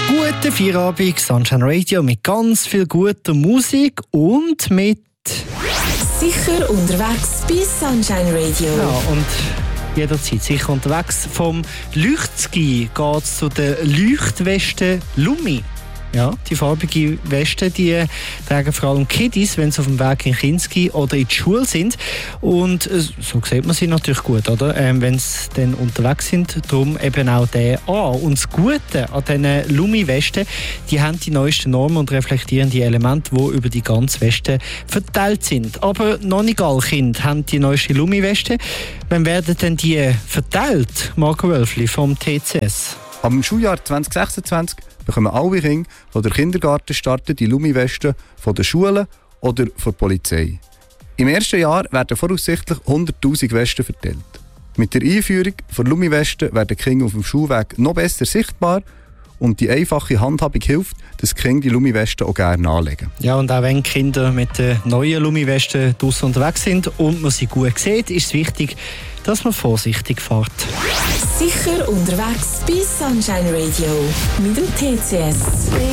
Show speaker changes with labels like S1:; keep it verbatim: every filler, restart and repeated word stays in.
S1: Guten Feierabend, Sunshine Radio mit ganz viel guter Musik und mit...
S2: Sicher unterwegs bei Sunshine Radio.
S1: Ja, und jederzeit sicher unterwegs. Vom Leuchtski geht es zu der Leuchtweste Lumi. Ja, die farbige Weste, die tragen vor allem Kiddies, wenn sie auf dem Weg in Kinski oder in die Schule sind. Und äh, so sieht man sie natürlich gut, oder? Ähm, wenn sie dann unterwegs sind, darum eben auch der an. Und das Gute an diesen Lumi-Westen, die haben die neuesten Normen und reflektieren die Elemente, die über die ganze Weste verteilt sind. Aber noch nicht alle Kinder haben die neueste Lumi-Weste. Wann werden denn die verteilt? Marco Wölfli vom T C S.
S3: Ab dem Schuljahr zwanzig sechsundzwanzig bekommen alle Kinder, die den Kindergarten starten, die Lumi-Westen von der Schule oder von der Polizei. Im ersten Jahr werden voraussichtlich hunderttausend Westen verteilt. Mit der Einführung der Lumi-Westen werden die Kinder auf dem Schulweg noch besser sichtbar und die einfache Handhabung hilft, dass die Kinder die Lumi-Westen auch gerne anlegen.
S1: Ja, und auch wenn Kinder mit den neuen Lumi-Westen draussen unterwegs sind und man sie gut sieht, ist es wichtig, dass man vorsichtig fährt.
S2: Sicher unterwegs bei Sunshine Radio mit dem T C S.